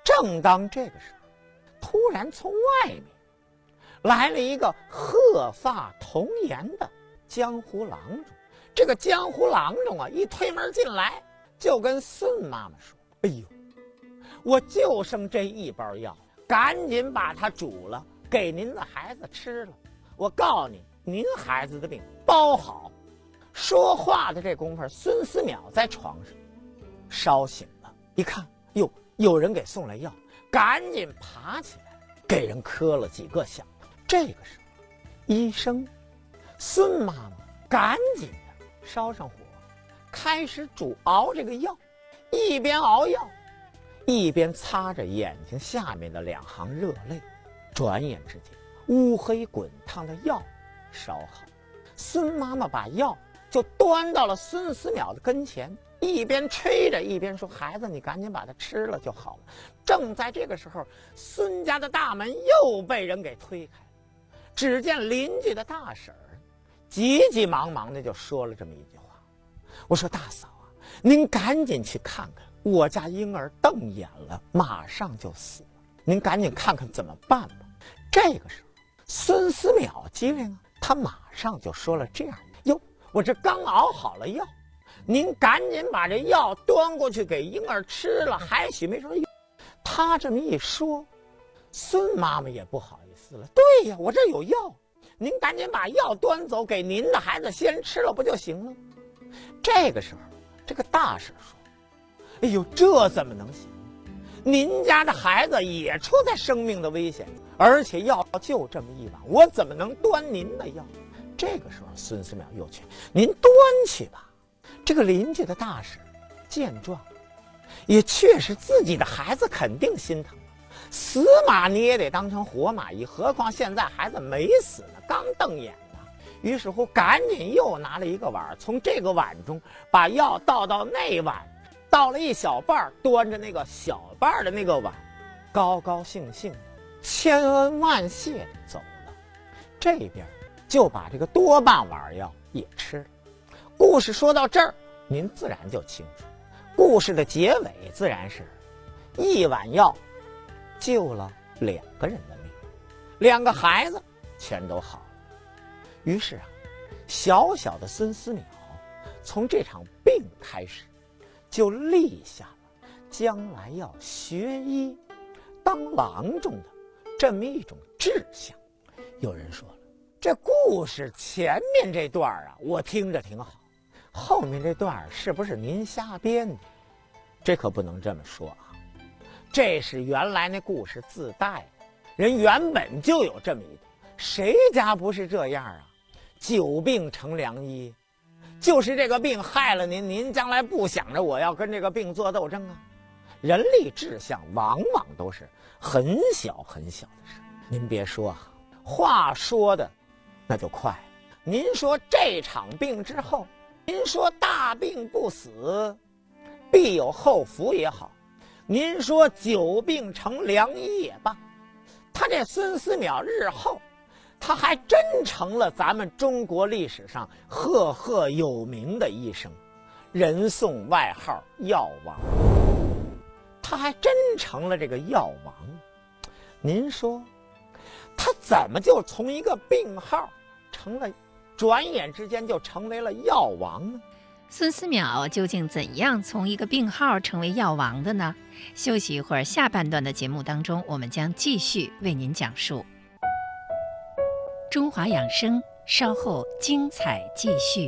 正当这个时候，突然从外面来了一个鹤发童颜的江湖郎中。这个江湖郎中啊，一推门进来，就跟孙妈妈说：“哎呦，我就剩这一包药，赶紧把它煮了，给您的孩子吃了。我告诉你，您孩子的病包好。”说话的这功夫，孙思邈在床上烧醒了，一看，哟，有人给送来药，赶紧爬起来，给人磕了几个响头。这个时候，医生孙妈妈赶紧的烧上火，开始熬这个药，一边熬药，一边擦着眼睛下面的2行热泪。转眼之间，乌黑滚烫的药烧好了，孙妈妈把药就端到了孙思邈的跟前，一边吹着一边说：“孩子，你赶紧把它吃了就好了。”正在这个时候，孙家的大门又被人给推开了。只见邻居的大婶儿急急忙忙的就说了这么一句话：“我说大嫂啊，您赶紧去看看，我家婴儿瞪眼了，马上就死了，您赶紧看看怎么办吧。”这个时候，孙思邈机灵啊，他马上就说了这样：“哟，我这刚熬好了药，您赶紧把这药端过去给婴儿吃了，还许没说。”他这么一说，孙妈妈也不好意思了：“对呀，我这有药，您赶紧把药端走，给您的孩子先吃了不就行了？”这个时候，这个大婶说：“哎呦，这怎么能行？您家的孩子也处在生命的危险，而且药就这么一碗，我怎么能端您的药？”这个时候，孙思邈又劝：“您端去吧。”这个邻居的大婶见状，也确实自己的孩子肯定心疼，死马你也得当成活马医，何况现在孩子没死呢，刚瞪眼呢。于是乎，赶紧又拿了一个碗，从这个碗中把药倒到那碗，倒了一小半，端着那个小半的那个碗，高高兴兴千恩万谢的走了。这边就把这个多半碗药也吃了。故事说到这儿，您自然就清楚，故事的结尾自然是一碗药救了2个人的命，2个孩子全都好了。于是啊，小小的孙思邈从这场病开始，就立下了将来要学医当郎中的这么一种志向。有人说了，这故事前面这段啊，我听着挺好，后面这段是不是您瞎编的？这可不能这么说啊，这是原来那故事自带的，人原本就有这么一段，谁家不是这样啊？久病成良医，就是这个病害了您，您将来不想着我要跟这个病做斗争啊？人立志向往往都是很小很小的事。您别说啊，话说的那就快了。您说这场病之后，您说大病不死必有后福也好，您说久病成良医也罢，他这孙思邈日后他还真成了咱们中国历史上赫赫有名的医生，人送外号药王，他还真成了这个药王。您说他怎么就从一个病号转眼之间就成为了药王呢？ 孙思邈究竟怎样从一个病号成为药王的呢？休息一会儿，下半段的节目当中，我们将继续为您讲述。中华养生，稍后精彩继续。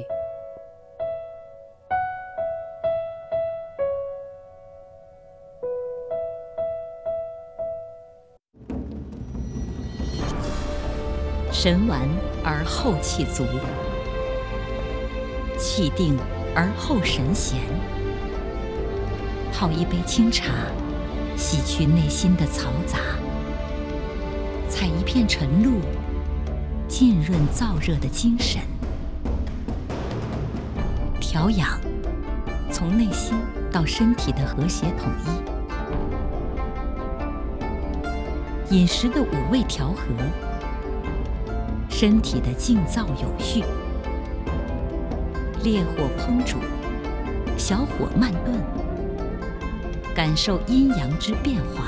神完而后气足，气定而后神闲。泡一杯清茶，洗去内心的嘈杂；采一片晨露，浸润燥热的精神。调养，从内心到身体的和谐统一。饮食的五味调和，身体的静躁有序。烈火烹煮，小火慢炖，感受阴阳之变化。